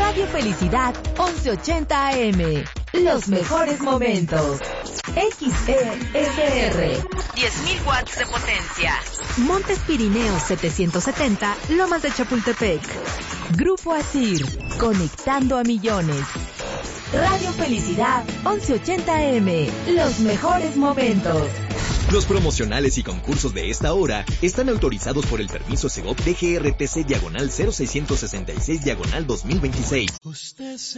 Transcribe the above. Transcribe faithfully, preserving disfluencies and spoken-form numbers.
Radio Felicidad once ochenta A M. Los mejores momentos. X E S R. diez mil watts de potencia. Montes Pirineos setecientos setenta, Lomas de Chapultepec. Grupo Asir, conectando a millones. Radio Felicidad once ochenta A M. Los mejores momentos. Los promocionales y concursos de esta hora están autorizados por el permiso Segov D G R T C diagonal cero seiscientos sesenta y seis diagonal dos mil veintiséis.